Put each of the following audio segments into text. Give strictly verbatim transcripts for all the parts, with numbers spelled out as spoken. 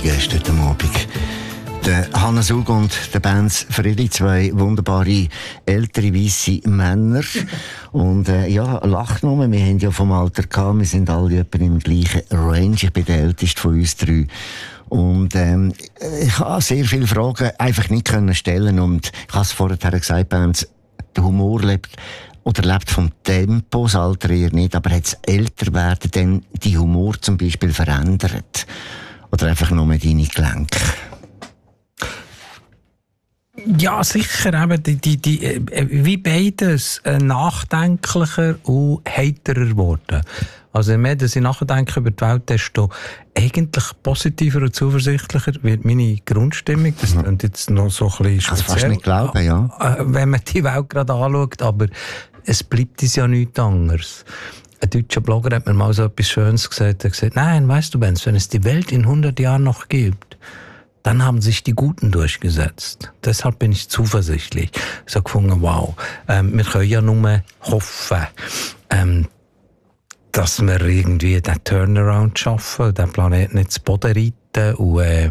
Gäste heute Abend. Der Hannes Ug und der Benz Friedli, zwei wunderbare ältere weisse Männer. Und äh, ja, lach nur, wir haben ja vom Alter gehabt, wir sind alle etwa im gleichen Range. Ich bin der älteste von uns drei. Und ähm, ich habe sehr viele Fragen einfach nicht können stellen. Und ich habe es vorher gesagt, Benz, der Humor lebt oder lebt vom Tempo, das Alter eher nicht, aber hat das Älterwerden dann die Humor zum Beispiel verändert? Oder einfach nur deine Gelenke? Ja, sicher. Eben, die, die, die, wie beides äh, nachdenklicher und heiterer geworden. Also je mehr dass ich nachdenke über die Welt, desto eigentlich positiver und zuversichtlicher wird meine Grundstimmung. Das klingt jetzt noch so ein bisschen speziell. Kannst fast nicht glauben, ja. Wenn man die Welt gerade anschaut, aber es bleibt uns ja nichts anderes. Ein deutscher Blogger hat mir mal so etwas Schönes gesagt. Er hat gesagt, nein, weißt du, Benz, wenn es die Welt in hundert Jahren noch gibt, dann haben sich die Guten durchgesetzt. Deshalb bin ich zuversichtlich. Ich habe gefunden, wow, ähm, wir können ja nur hoffen, ähm, dass wir irgendwie den Turnaround schaffen, den Planeten nicht zu Boden reiten. Und äh,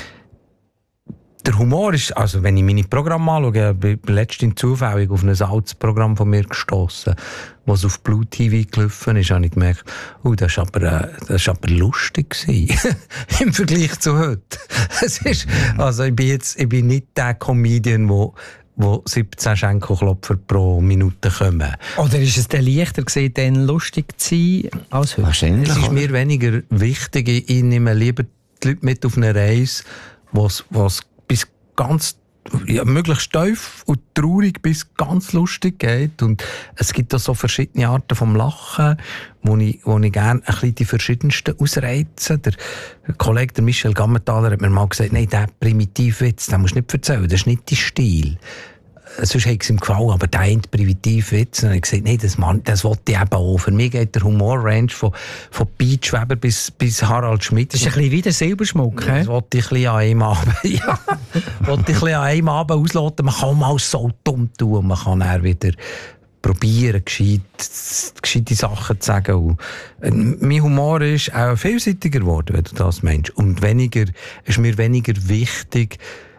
der Humor ist, also wenn ich meine Programme anschaue, bin ich letztens zufällig auf ein altes Programm von mir gestossen, was auf Blue T V gelaufen ist, habe ich gemerkt, oh, das ist aber, äh, das ist aber lustig gewesen. Im Vergleich zu heute. Es ist, also ich bin jetzt, ich bin nicht der Comedian, der wo siebzehn Schenkelklopfer pro Minute kommen. Oder ist es dann leichter gewesen, dann lustig zu sein als heute? Wahrscheinlich. Es ist mir weniger wichtig. Ich nehme lieber die Leute mit auf eine Reise, was was bis ganz ja, möglichst tief und traurig bis ganz lustig geht. Und es gibt da so verschiedene Arten vom Lachen, wo ich, wo ich gerne ein bisschen die verschiedensten ausreize. Der Kollege der Michel Gammenthaler hat mir mal gesagt, nein, der Primitivwitz, den musst du nicht erzählen, das ist nicht dein Stil. Sonst hat es ihm gefallen, aber der eine Primitivwitz. Und dann habe ich gesagt, nein, das, das wollte ich eben auch. Für mich geht der Humorrange von, von Piet Schweber bis, bis Harald Schmidt. Das ist ein bisschen wie der Silberschmuck, Das wollte ich ein bisschen an einem Abend, ja, wollte ich ein bisschen an einem Abend ausloten. Man kann mal so dumm tun und man kann dann wieder probieren, gescheit, gescheite Sachen zu sagen. Und, äh, mein Humor ist auch vielseitiger geworden, wenn du das meinst. Und weniger, ist mir weniger wichtig,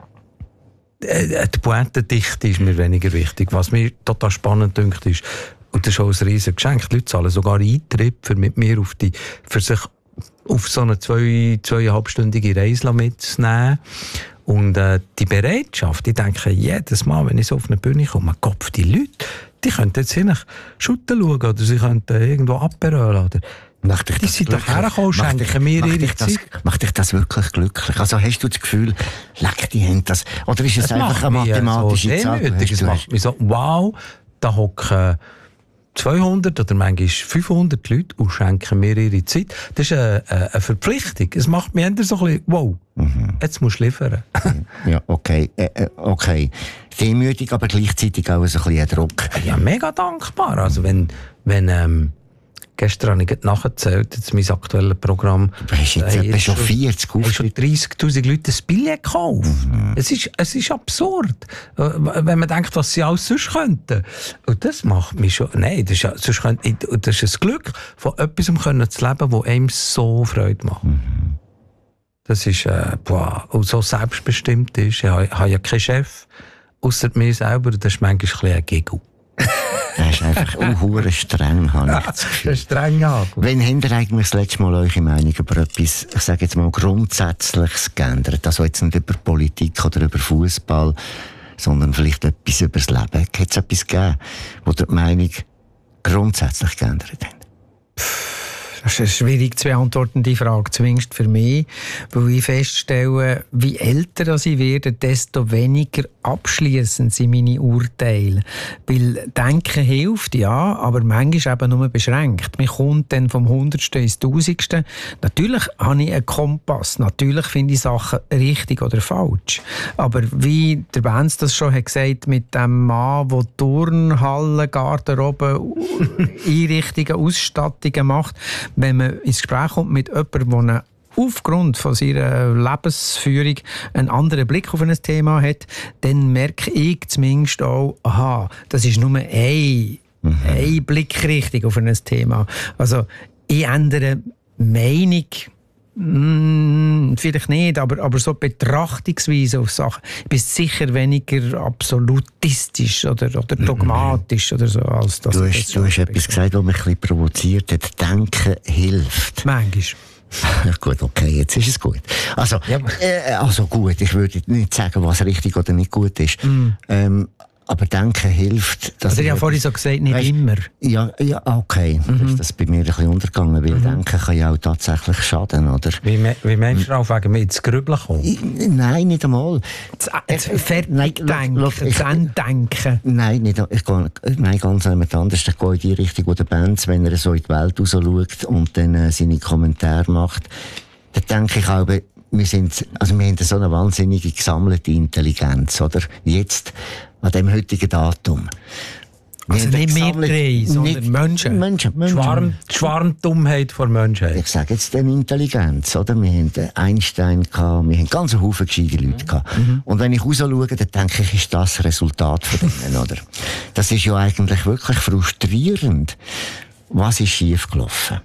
die Pointendichte ist mir weniger wichtig. Was mir total spannend dünkt ist, und das ist auch ein riesiges Geschenk, die Leute zahlen sogar Eintritt, für mit mir auf, die, für sich auf so eine zwei, zweieinhalbstündige Reise mitzunehmen. Und äh, die Bereitschaft, ich denke jedes Mal, wenn ich so auf eine Bühne komme, mein Kopf, die Leute, die könnten jetzt hin Schutten schauen oder sie könnten irgendwo abberölen oder Macht dich die sind doch hergekommen, schenken mir ihre Zeit. Macht dich das wirklich glücklich? Also hast du das Gefühl, leck die Hände das? Oder ist es das einfach eine mathematische so Zahl? Es macht mich so, wow, da hocken zweihundert oder manchmal fünfhundert Leute und schenken mir ihre Zeit. Das ist eine, eine Verpflichtung. Es macht mich eher so ein bisschen, wow, mhm. jetzt musst du liefern. Ja, okay. Äh, okay. Demütig, aber gleichzeitig auch so ein bisschen Druck. Ja, mega dankbar. Also wenn, wenn ähm, gestern habe ich gerade nachgezählt, jetzt mein aktuelles Programm. Du hast jetzt äh, schon vierzig Auftritte. schon dreissigtausend Leute ein Billett gekauft. Mhm. Es, ist, es ist absurd, wenn man denkt, was sie alles sonst könnten. Und das macht mich schon... Nein, das ist, ja, sonst könnte ich, das ist ein Glück, von etwas zu leben, das einem so Freude macht. Mhm. Das ist... Äh, boah, und so selbstbestimmt ist. Ich habe, habe ja keinen Chef, außer mir selber. Das ist manchmal ein Giggle. Er ist einfach unhuere streng, habe ich das Gefühl. Ja, streng, ja. Wann habt ihr eigentlich das letzte Mal eure Meinung über etwas, ich sage jetzt mal, Grundsätzliches geändert? Also jetzt nicht über Politik oder über Fußball, sondern vielleicht etwas über das Leben. Hat es etwas gegeben, wo ihr die Meinung grundsätzlich geändert habt? Das ist eine schwierig zu beantwortende Frage, zumindest für mich, weil ich feststelle, wie älter ich werde, desto weniger abschliessend sind meine Urteile. Weil Denken hilft, ja, aber manchmal eben nur beschränkt. Man kommt dann vom Hundertsten ins Tausendste. Natürlich habe ich einen Kompass, natürlich finde ich Sachen richtig oder falsch. Aber wie der Benz das schon hat gesagt, mit dem Mann, der Turnhallen, Garderobe, Einrichtungen, Ausstattungen macht, wenn man ins Gespräch kommt mit jemandem, der eine aufgrund von seiner Lebensführung einen anderen Blick auf ein Thema hat, dann merke ich zumindest auch, aha, das ist nur ein, mhm. eine Blickrichtung auf ein Thema. Also ich ändere Meinung Mm, vielleicht nicht, aber, aber so Betrachtungsweise auf Sachen. Ich bin sicher weniger absolutistisch oder, oder dogmatisch oder so. Als das du hast, du hast etwas gesagt, was mich ein bisschen provoziert hat. Denken hilft. Manchmal. Ja, gut, okay, jetzt ist es gut. Also, Ja. äh, also gut, ich würde nicht sagen, was richtig oder nicht gut ist. Mm. Ähm, aber Denken hilft. Dass Also ich habe vorhin so gesagt, nicht weißt, immer. Ja, ja, okay. Mhm. Das ist das bei mir ein bisschen untergegangen, weil mhm. Denken kann ja auch tatsächlich schaden, oder? Wie, me wie meinst du darauf, wegen mir ins Grübeln kommen? Ich, nein, nicht einmal. Das Fertigdenken, das Enddenken. Nein, nicht, ich gehe, nein, ganz jemand anderes. Ich gehe in die Richtung, wo der Benz, wenn er so in die Welt raus schaut und dann äh, seine Kommentare macht, dann denke ich auch, wir sind, also wir haben so eine wahnsinnige gesammelte Intelligenz, oder? Jetzt, an dem heutigen Datum. Wir also nicht wir drei, sondern nicht Menschen. Menschen, Menschen. Schwarm, Schwarmdummheit vor Menschheit. Ich sage jetzt eine Intelligenz, oder? Wir haben Einstein gehabt, wir haben ganz einen Haufen gescheite Leute gehabt. Mhm. Und wenn ich rausschaue, dann denke ich, ist das Resultat von denen, oder? Das ist ja eigentlich wirklich frustrierend. Was ist schiefgelaufen?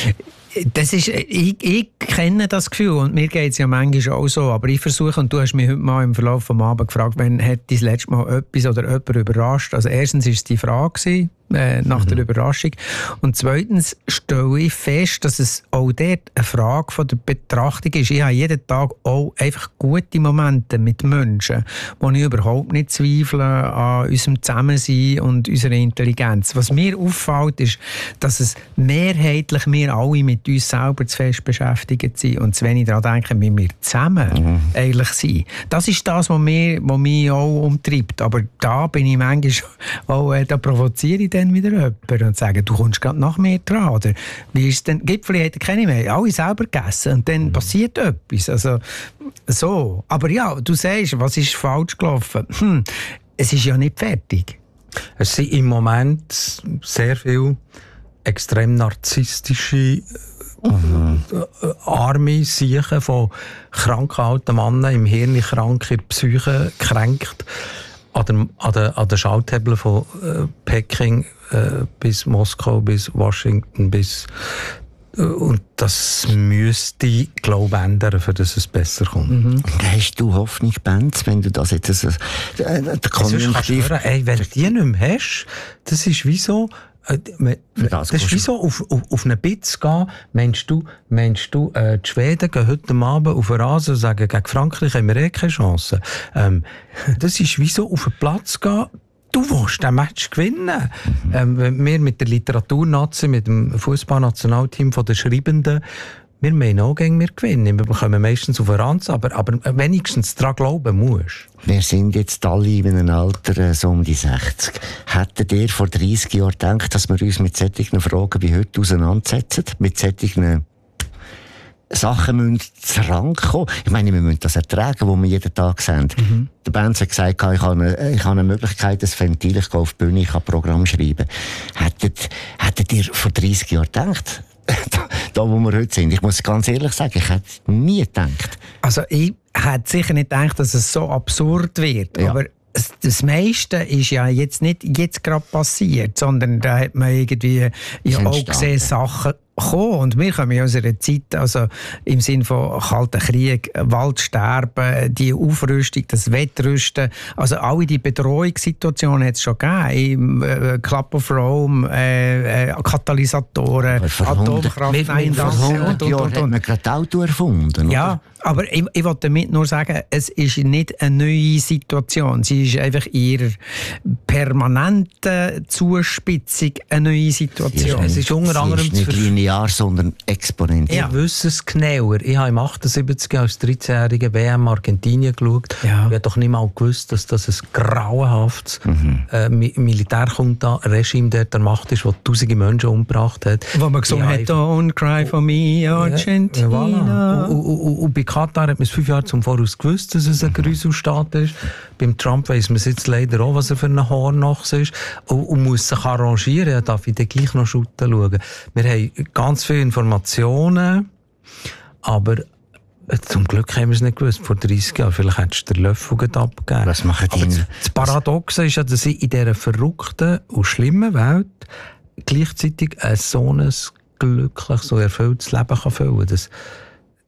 Das ist, ich, ich kenne das Gefühl und mir geht es ja manchmal auch so, aber ich versuche, und du hast mich heute mal im Verlauf des Abends gefragt, wenn hat dich das letzte Mal etwas oder jemand überrascht? Also erstens war es die Frage äh, nach mhm. der Überraschung und zweitens stelle ich fest, dass es auch dort eine Frage von der Betrachtung ist. Ich habe jeden Tag auch einfach gute Momente mit Menschen, wo ich überhaupt nicht zweifle an unserem Zusammensein und unserer Intelligenz. Was mir auffällt, ist, dass es mehrheitlich wir alle mit uns selber zu fest beschäftigt sind und zu wenig daran denken, wie wir zusammen mhm. eigentlich sind. Das ist das, was mich, was mich auch umtreibt. Aber da bin ich manchmal auch, äh, da provoziere ich dann wieder jemanden und sage, du kommst gerade nach mir dran. Oder wie ist denn, Gipfeli hätte keine mehr, alle selber gegessen und dann mhm. passiert etwas. Also, so. Aber ja, du sagst, was ist falsch gelaufen? Hm, es ist ja nicht fertig. Es sind im Moment sehr viele extrem narzisstische mhm. arme Siechen von kranken alten Männern im Hirn krank, in der Psyche kränkt, an der, an der, an der Schalthebel von äh, Peking äh, bis Moskau, bis Washington, bis äh, und das müsste ich glaube ändern, für dass es besser kommt. Mhm. Hast du Hoffnung, Benz, wenn du das jetzt äh, der Konjunktiv... Ey, wenn du die nicht mehr hast, das ist wie so... Das, das ist wie so auf, auf, auf eine Bitz gehen. Meinst du, meinst du äh, die Schweden gehen heute Abend auf den Rasen und sagen, gegen Frankreich haben wir eh keine Chance. Ähm, das ist wie so auf den Platz gehen. Du willst den Match gewinnen. Mhm. Ähm, wenn wir mit der Literaturnazi, mit dem Fußballnationalteam von den Schreibenden, wir meinen auch, gegen wir gewinnen. Wir bekommen meistens auf den Ranz, aber, aber wenigstens daran glauben musst. Wir sind jetzt alle in einem Alter so um die sechzig. Hättet ihr vor dreissig Jahren gedacht, dass wir uns mit solchen Fragen wie heute auseinandersetzen? Mit solchen Sachen müssen zurankommen? Ich meine, wir müssen das ertragen, was wir jeden Tag sehen. Mhm. Der Benz hat gesagt, ich habe eine, ich habe eine Möglichkeit, das Ventil, ich gehe auf die Bühne, ich kann Programm schreiben. Hättet, hättet ihr vor dreissig Jahren gedacht? Da, da, wo wir heute sind. Ich muss ganz ehrlich sagen, ich hätte nie gedacht. Also ich hätte sicher nicht gedacht, dass es so absurd wird. Ja. Aber das meiste ist ja jetzt nicht jetzt gerade passiert, sondern da hat man irgendwie ja auch gesehen, Sachen kommen. Und wir kommen aus einer Zeit, also im Sinne von Kalten Krieg, Waldsterben, die Aufrüstung, das Wettrüsten, also alle die Bedrohungssituationen hat es schon gegeben. Im äh, Club of Rome, äh, äh, Katalysatoren, Atomkraft, nein, das und, und, und, hat man gerade Auto erfunden. Ja, oder? Aber ich, ich wollte damit nur sagen, es ist nicht eine neue Situation. Sie ist einfach in ihrer permanenten Zuspitzung eine neue Situation. Ja, es ist unter anderem nicht linear, sondern exponentiell. Ja. Ich wüsste es genauer. Ich habe im achtundsiebzig als dreizehnjähriger W M Argentinien geschaut. Ja. Ich habe doch nicht mal gewusst, dass das ein grauenhaftes mhm. äh, Militärjunta-Regime dort der Macht ist, das tausende Menschen umgebracht hat. Wo man gesungen hat, «Don't cry for me, Argentina». Ja, voilà. und, und, und, und bei Katar hat man es fünf Jahre zum Voraus gewusst, dass es ein Gruselstaat ist. Beim Trump weiss man jetzt leider auch, was er für ein Hornochs ist. Und, und muss sich arrangieren. Ja, darf ich dann gleich noch schauen. Wir haben ganz viele Informationen, aber zum Glück haben wir es nicht gewusst. Vor dreissig Jahren. Vielleicht hättest du den Löffel abgegeben. Was machen die? Das, das Paradoxe ist ja, dass ich in dieser verrückten und schlimmen Welt gleichzeitig ein so ein glückliches, so erfülltes Leben kann füllen kann.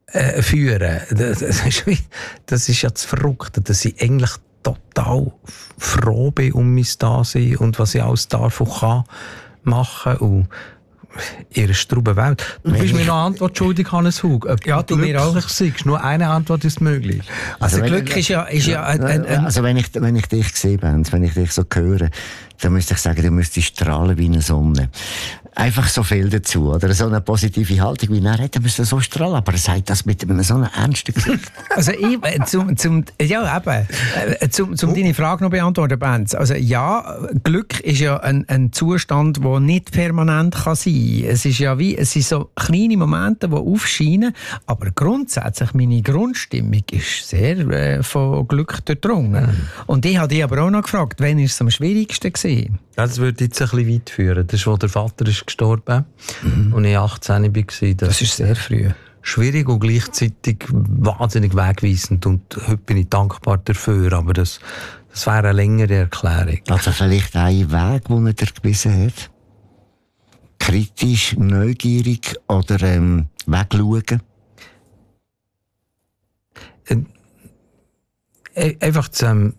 äh, führen. Das, das, ist wie, das ist ja das Verrückte, dass ich eigentlich total froh bin um mein Dasein und was ich alles darf und kann machen und ihre strube Welt. Du bist mir noch eine Antwort schuldig, Hannes Hug. Ob ja, du mir auch. Siehst. Nur eine Antwort ist möglich. Also, also Glück ist ja, ist ja ein, ein, ein also wenn ich, wenn ich dich sehe, Benz, wenn ich dich so höre, dann müsste ich sagen, du müsstest strahlen wie eine Sonne. Einfach so viel dazu, oder? So eine positive Haltung, wie er hätte müssen so strahlen, aber er sagt das mit einem so einem ernsten Gesicht. Also ich, zum, zum, ja eben, äh, zum, zum oh. deine Frage noch beantworten, Benz. Also ja, Glück ist ja ein, ein Zustand, der nicht permanent kann sein kann. Es ist ja wie, es sind so kleine Momente, die aufscheinen, aber grundsätzlich meine Grundstimmung ist sehr äh, von Glück durchdrungen. Mhm. Und ich habe dich aber auch noch gefragt, wann war es am schwierigsten gewesen? Ja, das würde jetzt ein bisschen weit führen. Das ist, wo der Vater ist gestorben mhm. und ich achtzehn war. Das, das ist sehr früh. Schwierig und gleichzeitig wahnsinnig wegweisend und heute bin ich dankbar dafür, aber das, das wäre eine längere Erklärung. Also vielleicht ein Weg, den er dir gewiesen hat? Kritisch, neugierig oder ähm, wegschauen? Äh, einfach ähm,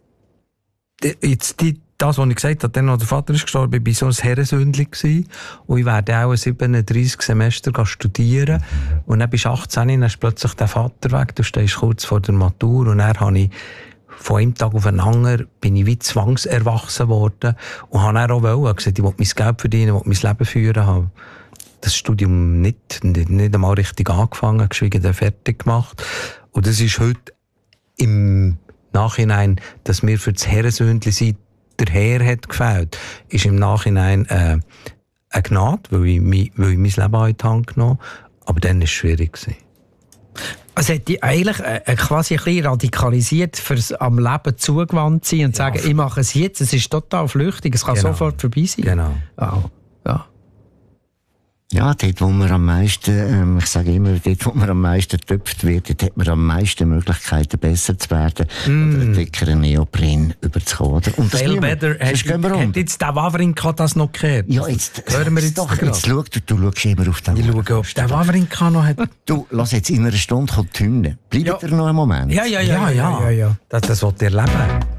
jetzt die Das, was ich gesagt habe, dann, als der Vater ist gestorben, war ich so ein Herrensündli. Und ich werde auch siebenunddreissig Semester studieren. Und dann bist du achtzehn, dann ist plötzlich der Vater weg. Du stehst kurz vor der Matur. Und dann habe ich von einem Tag auf den anderen bin ich wie zwangserwachsen worden. Und habe dann auch wollen, gesagt, ich will mein Geld verdienen, ich will mein Leben führen haben. Das Studium nicht, nicht, nicht einmal richtig angefangen, geschweige denn fertig gemacht. Und das ist heute im Nachhinein, dass wir für das Herrensündli sind, der Herr hat gefällt, ist im Nachhinein äh, eine Gnade, weil ich, mi, weil ich mein Leben in die Hand genommen habe. Aber dann war es schwierig. Also hat die eigentlich äh, quasi ein bisschen radikalisiert, fürs am Leben zugewandt sein und ja, sagen, ich mache es jetzt, es ist total flüchtig, es kann genau. sofort vorbei sein. Genau. Oh, ja. Ja, dort, wo man am meisten, ähm, ich sage immer, dort, wo man am meisten getöpft wird, dort hat man am meisten Möglichkeiten, besser zu werden mm. oder einen dickeren Neopren überzukommen. Oder? Und das Fail better. Hast du jetzt der Wawrinka das noch gehört? Ja, jetzt, hören wir jetzt doch, jetzt schau, du, du schaust immer auf den Ich schaue, ob der Wawrinka noch hat. Du, lass jetzt, in einer Stunde kommt die Hymne. Bleibt ja. er noch einen Moment? Ja, ja, ja. ja, ja, ja, ja. Das, das wollt ihr erleben.